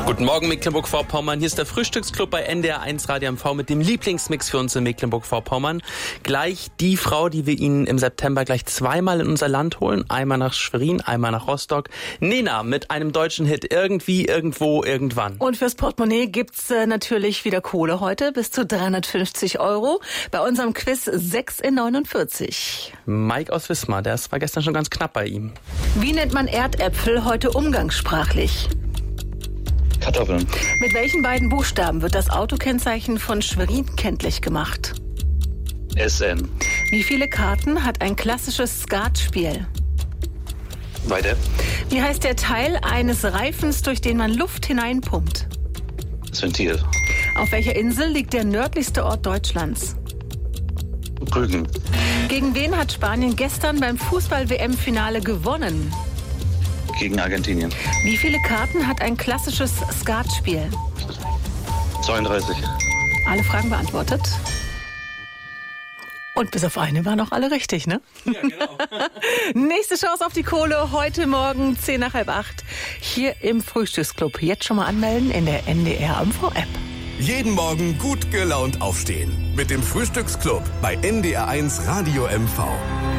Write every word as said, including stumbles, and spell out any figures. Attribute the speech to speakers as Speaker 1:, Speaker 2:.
Speaker 1: Guten Morgen Mecklenburg-Vorpommern, hier ist der Frühstücksclub bei N D R eins Radio M V mit dem Lieblingsmix für uns in Mecklenburg-Vorpommern. Gleich die Frau, die wir Ihnen im September gleich zweimal in unser Land holen, einmal nach Schwerin, einmal nach Rostock. Nena mit einem deutschen Hit, irgendwie, irgendwo, irgendwann.
Speaker 2: Und fürs Portemonnaie gibt's äh, natürlich wieder Kohle heute, bis zu dreihundertfünfzig Euro. Bei unserem Quiz sechs in neunundvierzig.
Speaker 1: Mike aus Wismar, das war gestern schon ganz knapp bei ihm.
Speaker 2: Wie nennt man Erdäpfel heute umgangssprachlich?
Speaker 3: Kartoffeln.
Speaker 2: Mit welchen beiden Buchstaben wird das Autokennzeichen von Schwerin kenntlich gemacht?
Speaker 3: S N.
Speaker 2: Wie viele Karten hat ein klassisches Skatspiel?
Speaker 3: Weiter.
Speaker 2: Wie heißt der Teil eines Reifens, durch den man Luft hineinpumpt?
Speaker 3: Das Ventil.
Speaker 2: Auf welcher Insel liegt der nördlichste Ort Deutschlands?
Speaker 3: Rügen.
Speaker 2: Gegen wen hat Spanien gestern beim Fußball-W M-Finale gewonnen?
Speaker 3: Gegen Argentinien.
Speaker 2: Wie viele Karten hat ein klassisches Skatspiel?
Speaker 3: zweiunddreißig.
Speaker 2: Alle Fragen beantwortet. Und bis auf eine waren auch alle richtig, ne?
Speaker 1: Ja, genau.
Speaker 2: Nächste Chance auf die Kohle heute Morgen zehn nach halb acht hier im Frühstücksclub. Jetzt schon mal anmelden in der N D R M V App.
Speaker 4: Jeden Morgen gut gelaunt aufstehen mit dem Frühstücksclub bei N D R eins Radio M V.